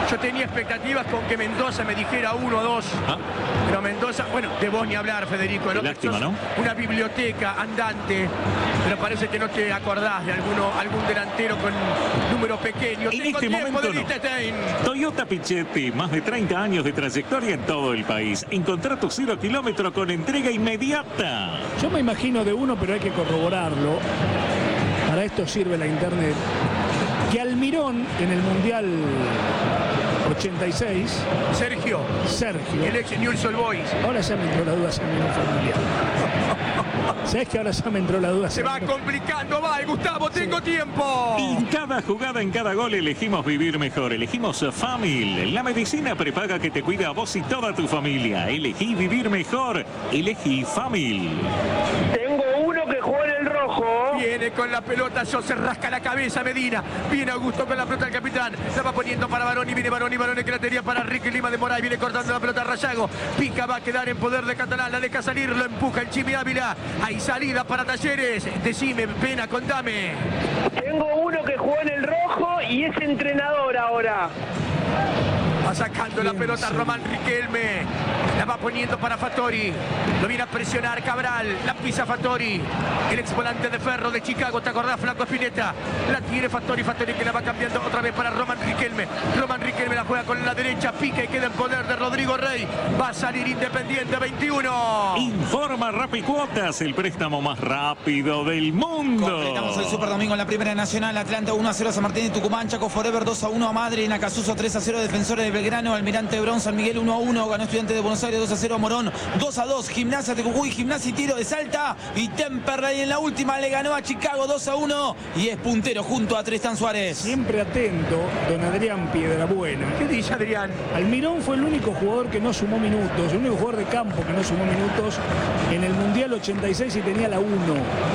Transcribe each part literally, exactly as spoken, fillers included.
Yo tenía expectativas con que Mendoza me dijera uno o dos. ¿Ah? Pero Mendoza, bueno, de vos ni hablar, Federico. ¿No? Lástima, ¿no? Una biblioteca andante, pero parece que no te acordás de alguno, algún delantero con número pequeño. En Tengo este tiempo momento de no. Liechtenstein. Toyota Pichetti, más de treinta años de trayectoria en todo el país. Encontrá tu cero kilómetro con entrega inmediata. Yo me imagino de uno, pero hay que corroborarlo. Para esto sirve la internet. Que Almirón en el Mundial ochenta y seis, Sergio, Sergio, el ex Newell's Old Boys. Ahora ya me entró la duda si Almirón fue al Mundial. ¿Sabes que ahora ya me entró la duda? Se va complicando, va, Gustavo, tengo sí. tiempo. En cada jugada, en cada gol, elegimos vivir mejor. Elegimos Famil, la medicina prepaga que te cuida a vos y toda tu familia. Elegí vivir mejor. Elegí Famil. Tengo uno que juega en el rojo. Viene con la pelota, yo se rasca la cabeza Medina. Viene Augusto con la pelota del capitán. La va poniendo para Baroni, viene Baroni, Baroni que la tenía para Ricky Lima de Moray. Viene cortando la pelota a Rayago. Pica, va a quedar en poder de Catalán. La deja salir, lo empuja el Chimi Ávila. Hay salida para Talleres. Decime, Pena, contame. Tengo uno que jugó en el rojo y es entrenador ahora. Va sacando la pelota Román Riquelme. La va poniendo para Fattori. Lo viene a presionar Cabral. La pisa Fattori. El ex volante de Ferro de Chicago. ¿Te acordás, Flaco Espineta? La tiene Fattori. Fattori que la va cambiando otra vez para Román Riquelme. Román Riquelme la juega con la derecha. Pica y queda en poder de Rodrigo Rey. Va a salir Independiente veintiuno. Informa Rapicuotas, el préstamo más rápido del mundo. Completamos el Super Domingo en la Primera Nacional. Atlanta uno a cero a San Martín de Tucumán. Chaco Forever dos a uno a Madrid. En Acasuso tres a cero Defensores de Belgrano. Almirante de Bron, San Miguel uno a uno. Ganó Estudiantes de Buenos Aires dos a cero a Morón. dos a dos. Gimnasia de Jujuy. Gimnasia y Tiro de Salta. Y Temperley en la última le ganó a Chicago dos a uno. Y es puntero junto a Tristán Suárez. Siempre atento, don Adrián Piedrabuena. ¿Qué dice Adrián? Almirón fue el único jugador que no sumó minutos, el único jugador de campo que no sumó minutos en el Mundial ochenta y seis y tenía la uno.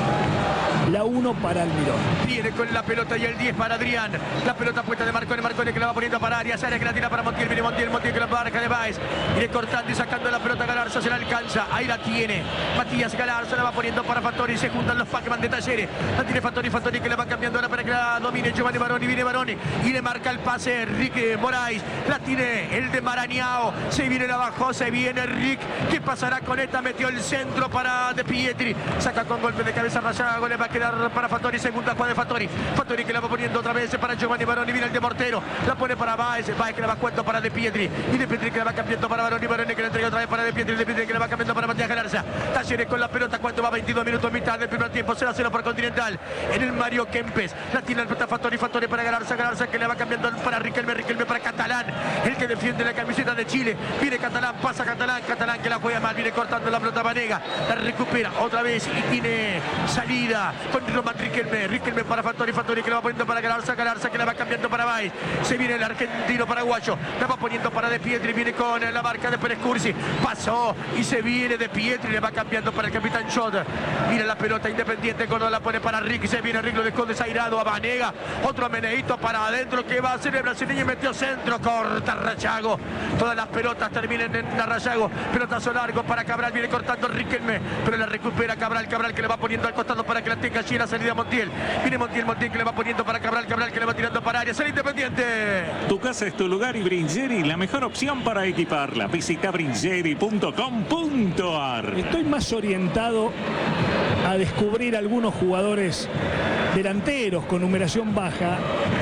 La uno para Almirón. Viene con la pelota y el diez para Adrián. La pelota puesta de Marcone, Marcone que la va poniendo para Arias. Arias que la tira para Montiel. Viene Montiel, Montiel que la marca de Baez. Viene cortando y sacando la pelota Galarza. Se la alcanza. Ahí la tiene. Matías Galarza la va poniendo para Fattori. Se juntan los Pac-Man de Talleres. La tiene Fattori, Fattori que la va cambiando ahora para que la domine Giovanni Baroni. Viene Baroni y le marca el pase Enrique Moraes. La tiene el de Marañao. Se viene la bajó, se viene Rick. ¿Qué pasará con esta? Metió el centro para De Pietri. Saca con golpe de cabeza Rayago. Le va a quedar para Fattori, segunda jugada de Fattori. Fattori que la va poniendo otra vez para Giovanni Baroni. Viene el de Mortero. La pone para Baez. Baez que la va cuento para De Pietri. Y De Pietri que la va cambiando para Baroni. Baroni que la entrega otra vez para De Pietri. De Pietri que la va cambiando para Matías Galarza. Talleres con la pelota. ¿Cuánto va? veintidós minutos mitad del primer tiempo. cero a cero por Continental. En el Mario Kempes. La tiene el Fattori. Fattori para Galarza. Galarza que le va cambiando para Riquelme. Riquelme para Catalán. El que defiende la camiseta de Chile. Viene Catalán. Pasa Catalán. Catalán que la juega mal. Viene cortando la pelota Vanega. La recupera otra vez. Y tiene salida con Román Riquelme. Riquelme para Fattori. Fattori que la va poniendo para Galarza. Galarza que la va cambiando para Baez. Se viene el argentino paraguayo. La va poniendo para De Pietri. Viene con la marca de Pérez Cursi. Pasó y se viene De Pietri. Le va cambiando para el capitán Schott. Mira la pelota Independiente. Cuando la pone para Ricky. Se viene Rick. Lo dejó desairado a Vanega. Otro meneíto para adentro. Que va a hacer el brasileño. Y metió centro. Corta Rayago. Todas las pelotas terminan en la Rayago. Pelotazo largo para Cabral. Viene cortando Riquelme. Pero la recupera Cabral. Cabral que le va poniendo al costado para que la tenga allí. La salida Montiel. Viene Montiel. Montiel que le va poniendo para Cabral. Cabral que le va tirando para Arias. El Independiente. Tu casa es tu lugar y Bringeri, la mejor opción para equiparla. Visita bringeri punto com punto ar. Estoy más orientado a descubrir algunos jugadores delanteros con numeración baja,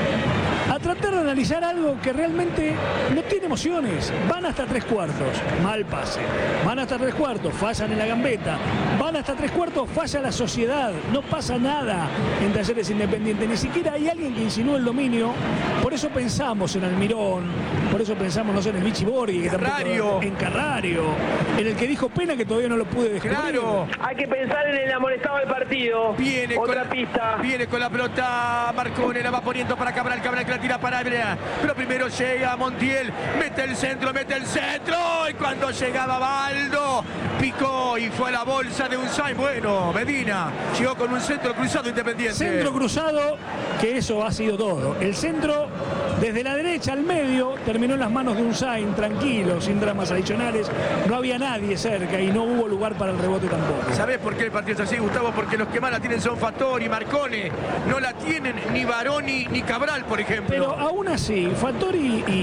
a tratar de analizar algo que realmente no tiene emociones. Van hasta tres cuartos, mal pase. Van hasta tres cuartos, fallan en la gambeta. Van hasta tres cuartos, falla la sociedad. No pasa nada en Talleres Independiente. Ni siquiera hay alguien que insinúe el dominio. Por eso pensamos en Almirón. Por eso pensamos, no sé, en el Vichy Borghi, que tampoco, en Carrario, en el que dijo Pena que todavía no lo pude descubrir. Claro. Hay que pensar en el amonestado del partido. Viene Otra con la pista. Viene con la pelota Marcone, la va poniendo para Cabral. Cabral que la tira para Ávila. Pero primero llega Montiel. Mete el centro, mete el centro. Y cuando llegaba Baldo, picó y fue a la bolsa de Unzain. Bueno, Medina llegó con un centro cruzado Independiente. Centro cruzado, que eso ha sido todo. El centro desde la derecha al medio terminó en las manos de Unzain, tranquilo, sin dramas adicionales. No había nadie cerca y no hubo lugar para el rebote tampoco. ¿Sabés por qué el partido es así, Gustavo? Porque los que más la tienen son Fattori, Marcone. No la tienen ni Baroni ni Cabral, por ejemplo. Pero aún así, Fattori y